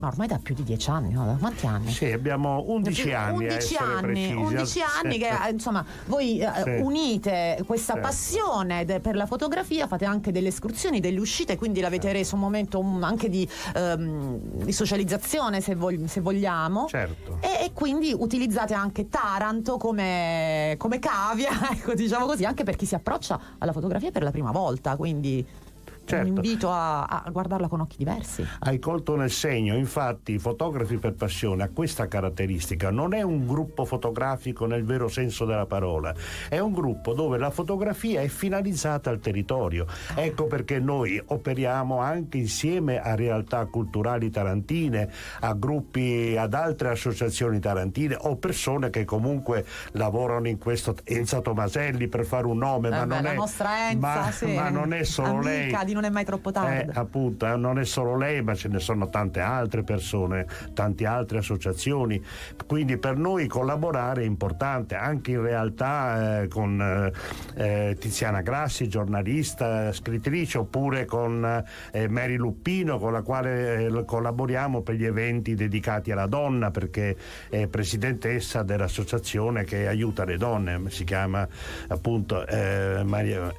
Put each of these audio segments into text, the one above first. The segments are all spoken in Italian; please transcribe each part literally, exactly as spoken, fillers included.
Ma ormai da più di dieci anni, no? Da quanti anni? Sì, abbiamo undici Più- anni a undici essere anni, precisi. undici anni che eh, insomma voi eh, Sì. unite questa Certo. passione de- per la fotografia, fate anche delle escursioni, delle uscite, quindi l'avete Certo. reso un momento um, anche di, ehm, di socializzazione, se, vog- se vogliamo. Certo. E, e quindi utilizzate anche Taranto come, come cavia, ecco, diciamo così, anche per chi si approccia alla fotografia per la prima volta, quindi Certo. un invito a, a guardarla con occhi diversi. Hai colto nel segno, infatti Fotografi per Passione ha questa caratteristica: non è un gruppo fotografico nel vero senso della parola, è un gruppo dove la fotografia è finalizzata al territorio. Ecco perché noi operiamo anche insieme a realtà culturali tarantine, a gruppi, ad altre associazioni tarantine o persone che comunque lavorano in questo. Enza Tomaselli, per fare un nome, Eh ma, beh, non la è, nostra Enza, ma, sì, ma non è solo amica lei. di Non è mai troppo tardi. Eh, appunto, eh, non è solo lei, ma ce ne sono tante altre persone, tante altre associazioni. Quindi per noi collaborare è importante, anche in realtà eh, con eh, Tiziana Grassi, giornalista, scrittrice, oppure con eh, Mary Luppino, con la quale eh, collaboriamo per gli eventi dedicati alla donna, perché è presidentessa dell'associazione che aiuta le donne, si chiama appunto eh, Maria,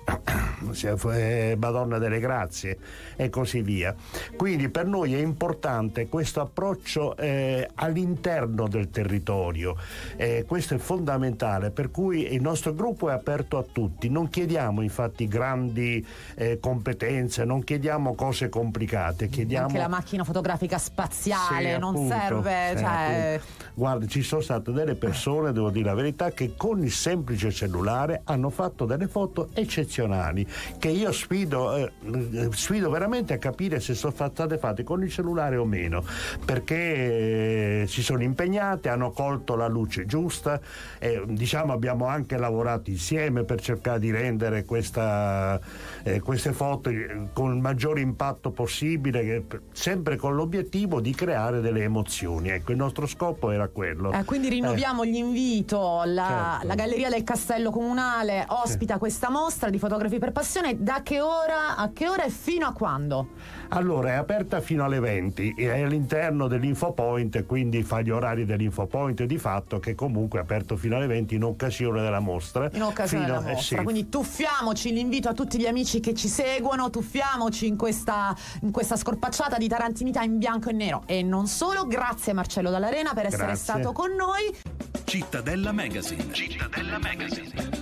eh, Madonna delle Grazie e così via. Quindi per noi è importante questo approccio eh, all'interno del territorio, eh, questo è fondamentale, per cui il nostro gruppo è aperto a tutti, non chiediamo infatti grandi eh, competenze, non chiediamo cose complicate, chiediamo anche la macchina fotografica spaziale Sì, non appunto, serve, sì, cioè... appunto. Guarda, ci sono state delle persone, devo dire la verità, che con il semplice cellulare hanno fatto delle foto eccezionali, che io sfido eh, sfido veramente a capire se sono state fatte con il cellulare o meno, perché eh, si sono impegnate, hanno colto la luce giusta, e diciamo abbiamo anche lavorato insieme per cercare di rendere questa, eh, queste foto con il maggior impatto possibile, che, sempre con l'obiettivo di creare delle emozioni. Ecco, il nostro scopo era quello. Eh, quindi rinnoviamo eh. l'invito, la, Certo. la Galleria del Castello Comunale ospita Sì. questa mostra di Fotografi per Passione. Da che ora a che ora e fino a quando? Allora, è aperta fino alle venti, è all'interno dell'Infopoint, quindi fa gli orari dell'Infopoint, di fatto che comunque è aperto fino alle venti in occasione della mostra. In occasione Fino- della eh, mostra, sì. quindi tuffiamoci, l'invito a tutti gli amici che ci seguono, tuffiamoci in questa, in questa scorpacciata di tarantinità in bianco e nero. E non solo, grazie Marcello Dall'Arena per essere Grazie. stato con noi. Cittadella Magazine. Cittadella Magazine.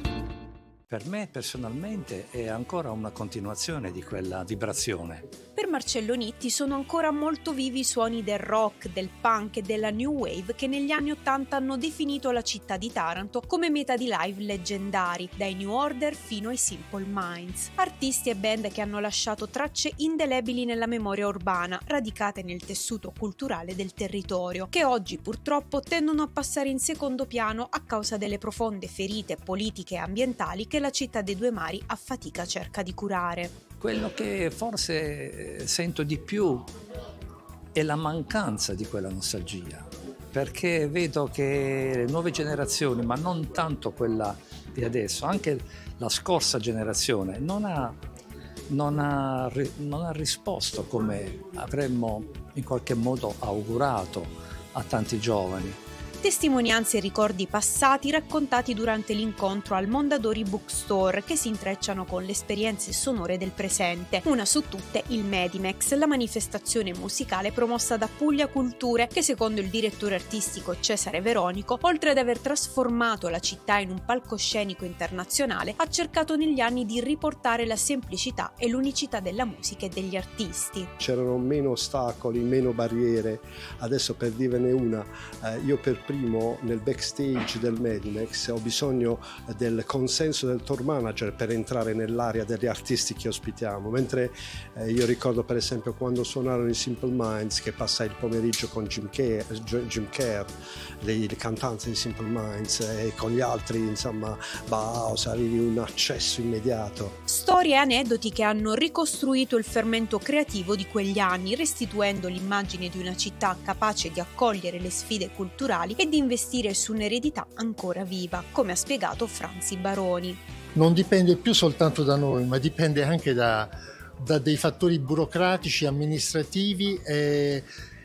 Per me personalmente è ancora una continuazione di quella vibrazione. Per Marcello Nitti sono ancora molto vivi i suoni del rock, del punk e della new wave che negli anni ottanta hanno definito la città di Taranto come meta di live leggendari, dai New Order fino ai Simple Minds. Artisti e band che hanno lasciato tracce indelebili nella memoria urbana, radicate nel tessuto culturale del territorio, che oggi purtroppo tendono a passare in secondo piano a causa delle profonde ferite politiche e ambientali che la città dei due mari a fatica cerca di curare. Quello che forse sento di più è la mancanza di quella nostalgia, perché vedo che le nuove generazioni, ma non tanto quella di adesso, anche la scorsa generazione, non ha, non ha, non ha risposto come avremmo in qualche modo augurato a tanti giovani. Testimonianze e ricordi passati raccontati durante l'incontro al Mondadori Bookstore, che si intrecciano con le esperienze sonore del presente. Una su tutte il Medimex, la manifestazione musicale promossa da Puglia Culture, che secondo il direttore artistico Cesare Veronico, oltre ad aver trasformato la città in un palcoscenico internazionale, ha cercato negli anni di riportare la semplicità e l'unicità della musica e degli artisti. C'erano meno ostacoli, meno barriere. Adesso, per dirvene una, eh, io per primo nel backstage del Medimex ho bisogno del consenso del tour manager per entrare nell'area degli artisti che ospitiamo, mentre eh, io ricordo per esempio quando suonarono i Simple Minds, che passai il pomeriggio con Jim Kerr, Jim Kerr dei cantanti di Simple Minds, e con gli altri, insomma, Bauhaus, avevi un accesso immediato. Storie e aneddoti che hanno ricostruito il fermento creativo di quegli anni, restituendo l'immagine di una città capace di accogliere le sfide culturali e di investire su un'eredità ancora viva, come ha spiegato Franzi Baroni. Non dipende più soltanto da noi, ma dipende anche da, da dei fattori burocratici, amministrativi e,